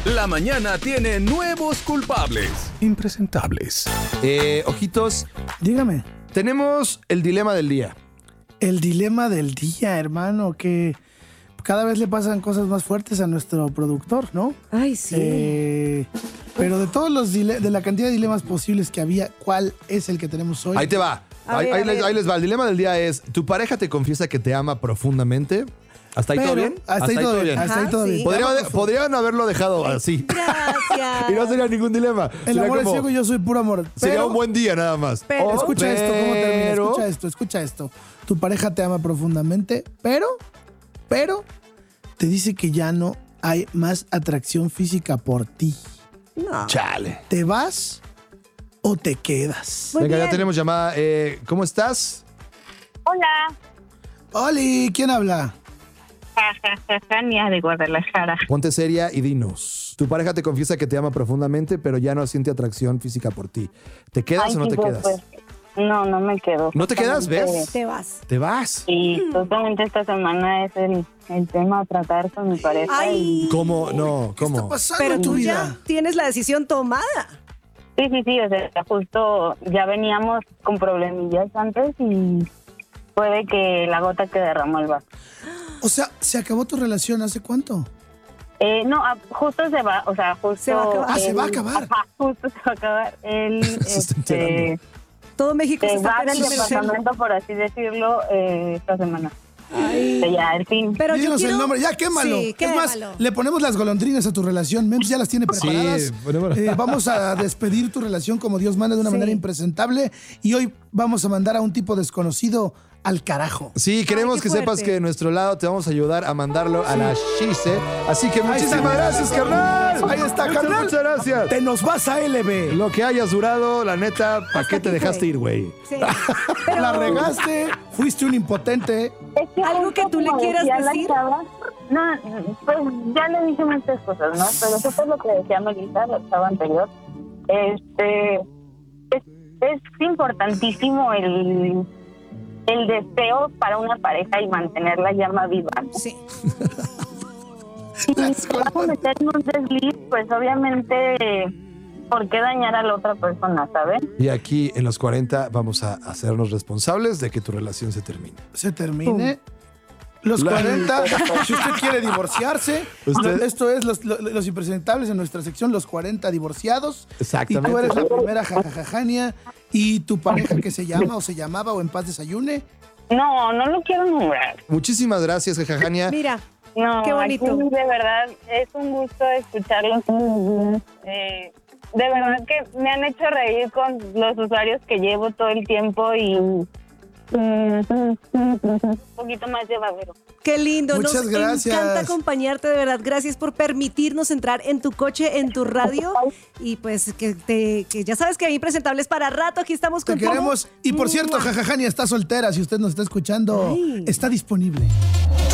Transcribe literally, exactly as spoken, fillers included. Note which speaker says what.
Speaker 1: La mañana tiene nuevos culpables. Impresentables.
Speaker 2: Eh, ojitos,
Speaker 3: Dígame.
Speaker 2: tenemos el dilema del día.
Speaker 3: El dilema del día, hermano, que cada vez le pasan cosas más fuertes a nuestro productor, ¿no?
Speaker 4: Ay, sí.
Speaker 3: Eh, pero de todos los dile- de la cantidad de dilemas posibles que había, ¿cuál es el que tenemos hoy?
Speaker 2: Ahí te va.
Speaker 4: A
Speaker 2: Ahí,
Speaker 4: ver,
Speaker 2: ahí
Speaker 4: a
Speaker 2: les,
Speaker 4: ver.
Speaker 2: ahí les va. El dilema del día es, ¿tu pareja te confiesa que te ama profundamente? ¿Hasta ahí
Speaker 3: Pero-
Speaker 2: todo bien?
Speaker 3: Hasta, ahí todo bien. Hasta ahí
Speaker 4: Ajá,
Speaker 3: todo
Speaker 4: sí.
Speaker 3: bien.
Speaker 2: Podría-
Speaker 3: Te amo profundo.
Speaker 2: podrían haberlo dejado así.
Speaker 4: Gracias.
Speaker 2: Y no sería ningún dilema.
Speaker 3: El
Speaker 2: Sería
Speaker 3: amor
Speaker 2: como-
Speaker 3: es ciego y yo soy puro amor.
Speaker 2: Sería
Speaker 3: Pero-
Speaker 2: un buen día nada más.
Speaker 4: Pero-
Speaker 2: Oh,
Speaker 3: Escucha esto, ¿cómo termina?
Speaker 2: pero-
Speaker 3: Escucha esto, escucha esto. Tu pareja te ama profundamente, pero, pero, te dice que ya no hay más atracción física por ti.
Speaker 4: No.
Speaker 2: Chale.
Speaker 3: ¿Te vas o te quedas?
Speaker 4: Muy
Speaker 2: Venga, ya
Speaker 4: bien.
Speaker 2: tenemos llamada. Eh, ¿Cómo estás?
Speaker 5: Hola,
Speaker 3: Oli, ¿quién habla?
Speaker 5: Tania de Guadalajara.
Speaker 2: Ponte seria y dinos. Tu pareja te confiesa que te ama profundamente, pero ya no siente atracción física por ti. ¿Te quedas
Speaker 5: Ay,
Speaker 2: o no te
Speaker 5: chicos,
Speaker 2: quedas?
Speaker 5: pues, no, no me quedo.
Speaker 2: ¿No te quedas, ves?
Speaker 5: Justamente-
Speaker 4: Te vas.
Speaker 2: Te vas.
Speaker 5: Y justamente esta semana es el, el tema a tratar con mi pareja.
Speaker 4: Ay.
Speaker 2: ¿Cómo? No,
Speaker 3: ¿Qué está
Speaker 2: ¿cómo?
Speaker 3: pasando
Speaker 4: Pero
Speaker 3: en tu
Speaker 4: tú
Speaker 3: vida?
Speaker 4: ya tienes la decisión tomada.
Speaker 5: Y, sí, sí, sí, o sea, justo ya veníamos con problemillas antes y puede que la gota que derramó el vaso.
Speaker 3: O sea, ¿se acabó tu relación hace cuánto?
Speaker 5: Eh, no, ah, justo se va, o sea, justo...
Speaker 4: Se va a acabar.
Speaker 3: Ah, se
Speaker 5: él-
Speaker 3: va a acabar.
Speaker 5: Ajá, justo se va a acabar. Él,
Speaker 2: Se está
Speaker 5: este,
Speaker 2: enterando.
Speaker 4: Todo México se
Speaker 5: se
Speaker 4: está
Speaker 5: va del
Speaker 4: perdiendo.
Speaker 5: departamento, por así decirlo, eh, esta semana. O sea, ya, el fin.
Speaker 4: Pero yo
Speaker 3: Díganos
Speaker 4: quiero...
Speaker 3: el nombre, ya quémalo.
Speaker 4: Sí,
Speaker 3: es más,
Speaker 4: quémalo.
Speaker 3: le ponemos las golondrinas a tu relación. Mems ya las tiene preparadas.
Speaker 2: Sí, ponemos-
Speaker 3: Eh, vamos a despedir tu relación como Dios manda de una
Speaker 4: Sí.
Speaker 3: manera impresentable. Y hoy vamos a mandar a un tipo desconocido al carajo.
Speaker 2: Sí, queremos
Speaker 4: Ay, qué
Speaker 2: que sepas
Speaker 4: fuerte.
Speaker 2: que de nuestro lado te vamos a ayudar a mandarlo a la Shise. Así que muchísimas
Speaker 3: está.
Speaker 2: gracias, carnal.
Speaker 3: Ahí está,
Speaker 2: Muchas,
Speaker 3: carnal.
Speaker 2: Muchas gracias.
Speaker 3: Te nos vas a L B.
Speaker 2: Lo que hayas durado, la neta, ¿para qué te
Speaker 4: aquí
Speaker 2: dejaste
Speaker 4: fue.
Speaker 2: ir, güey?
Speaker 4: Sí.
Speaker 3: La regaste, fuiste un impotente.
Speaker 5: Es que
Speaker 4: ¿Algo
Speaker 5: justo
Speaker 4: que tú le
Speaker 5: como
Speaker 4: quieras
Speaker 5: decía la
Speaker 4: decir?
Speaker 5: chava, no, pues ya le dije muchas cosas, ¿no? Pero eso es lo que decía Melissa, la chava anterior. Este, es, es importantísimo el, el deseo para una pareja y mantener la llama viva, ¿no?
Speaker 4: Sí.
Speaker 5: Si vas a meter en un desliz, pues obviamente, ¿por qué dañar a la otra persona, sabes?
Speaker 2: Y aquí en los cuarenta vamos a hacernos responsables de que tu relación se termine.
Speaker 3: Se termine. Los
Speaker 2: La-
Speaker 3: cuarenta, si usted quiere divorciarse,
Speaker 2: Usted-
Speaker 3: esto es los, los, los impresentables en nuestra sección, los cuarenta divorciados.
Speaker 2: Exactamente.
Speaker 3: Y tú eres la primera jajajajania y tu pareja que se llama o se llamaba o en paz desayune.
Speaker 5: No, no lo quiero nombrar.
Speaker 2: Muchísimas gracias, Jajania.
Speaker 4: Mira,
Speaker 5: No,
Speaker 4: Qué bonito.
Speaker 5: aquí, de verdad, es un gusto escucharlos. Eh, de verdad que me han hecho reír con los usuarios que llevo todo el tiempo y mm, un poquito más llevadero.
Speaker 4: qué lindo.
Speaker 3: Muchas
Speaker 4: Nos
Speaker 3: gracias.
Speaker 4: encanta acompañarte, de verdad. Gracias por permitirnos entrar en tu coche, en tu radio. Y pues que, te, que ya sabes que hay impresentables para rato. Aquí estamos
Speaker 3: Te
Speaker 4: con todo.
Speaker 3: queremos. Y por cierto, jajajania está soltera. Si usted nos está escuchando,
Speaker 4: Ay.
Speaker 3: está disponible.